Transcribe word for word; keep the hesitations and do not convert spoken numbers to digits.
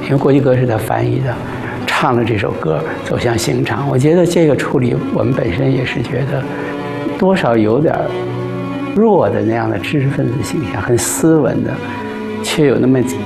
因为国际歌是他翻译的，唱了这首歌《走向刑场》。我觉得这个处理，我们本身也是觉得多少有点弱的那样的知识分子形象，很斯文的，却有那么